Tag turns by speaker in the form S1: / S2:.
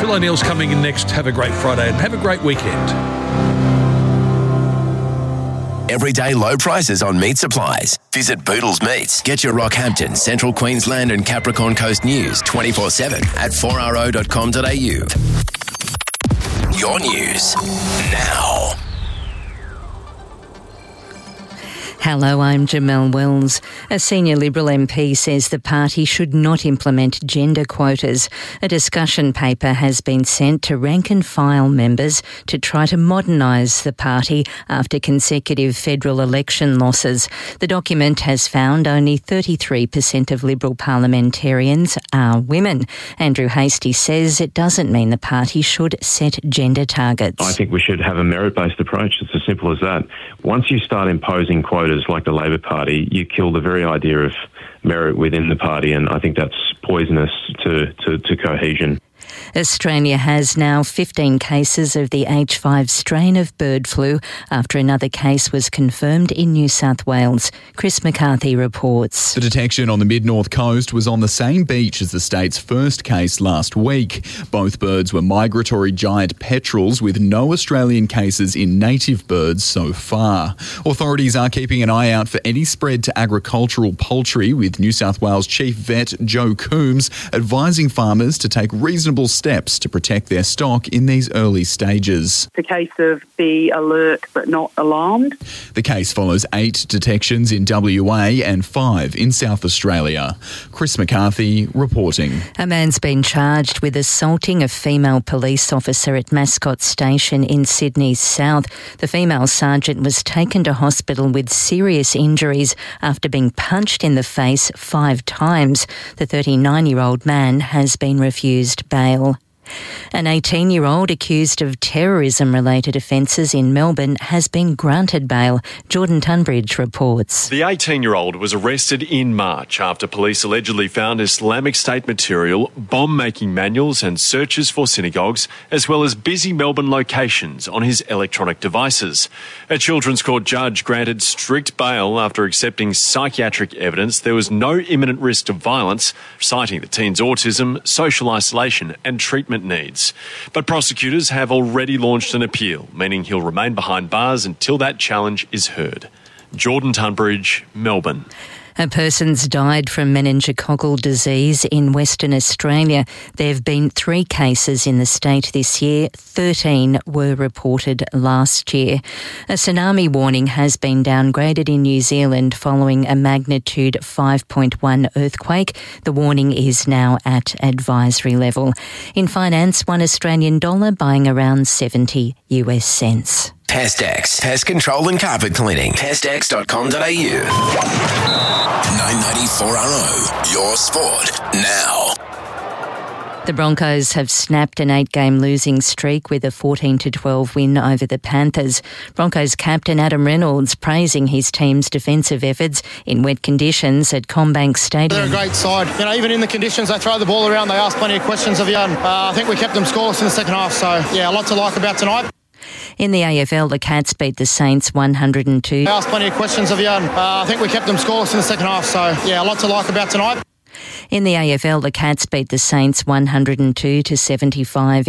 S1: Phil O'Neill's coming in next. Have a great Friday and have a great weekend.
S2: Everyday low prices on meat supplies. Visit Boodles Meats. Get your Rockhampton, Central Queensland and Capricorn Coast news 24/7 at 4ro.com.au. Your news now.
S3: Hello, I'm Jamelle Wells. A senior Liberal MP says the party should not implement gender quotas. A discussion paper has been sent to rank and file members to try to modernise the party after consecutive federal election losses. The document has found only 33% of Liberal parliamentarians are women. Andrew Hastie says it doesn't mean the party should set gender targets.
S4: I think we should have a merit-based approach. It's as simple as that. Once you start imposing quotas like the Labor Party, you kill the very idea of merit within the party, and I think that's poisonous to cohesion.
S3: Australia has now 15 cases of the H5 strain of bird flu after another case was confirmed in New South Wales. Chris McCarthy reports.
S5: The detection on the mid-north coast was on the same beach as the state's first case last week. Both birds were migratory giant petrels with no Australian cases in native birds so far. Authorities are keeping an eye out for any spread to agricultural poultry, with New South Wales Chief Vet Joe Coombs advising farmers to take reasonable steps to protect their stock in these early stages.
S6: It's a case of be alert but not alarmed.
S5: The case follows 8 detections in WA and 5 in South Australia. Chris McCarthy reporting.
S3: A man's been charged with assaulting a female police officer at Mascot Station in Sydney's south. The female sergeant was taken to hospital with serious injuries after being punched in the face 5 times. The 39-year-old man has been refused bail. An 18-year-old accused of terrorism-related offences in Melbourne has been granted bail. Jordan Tunbridge reports.
S7: The 18-year-old was arrested in March after police allegedly found Islamic State material, bomb-making manuals and searches for synagogues, as well as busy Melbourne locations on his electronic devices. A Children's Court judge granted strict bail after accepting psychiatric evidence there was no imminent risk of violence, citing the teen's autism, social isolation and treatment needs. But prosecutors have already launched an appeal, meaning he'll remain behind bars until that challenge is heard. Jordan Tunbridge, Melbourne.
S3: A person's died from meningococcal disease in Western Australia. There have been 3 cases in the state this year. 13 were reported last year. A tsunami warning has been downgraded in New Zealand following a magnitude 5.1 earthquake. The warning is now at advisory level. In finance, $1 Australian buying around 70 US cents.
S2: PestX, pest control and carpet cleaning. PestX.com.au. 994RO, your sport now.
S3: The Broncos have snapped an 8-game losing streak with a 14-12 win over the Panthers. Broncos captain Adam Reynolds praising his team's defensive efforts in wet conditions at CommBank Stadium.
S8: They're a great side. Even in the conditions they throw the ball around, they ask plenty of questions of Young. I think we kept them scoreless in the second half, so a lot to like about tonight.
S3: In the AFL, the Cats beat the Saints 102.
S8: I asked plenty of questions of Young. I think we kept them scoreless in the second half, so a lot to like about tonight.
S3: In the AFL, the Cats beat the Saints 102-75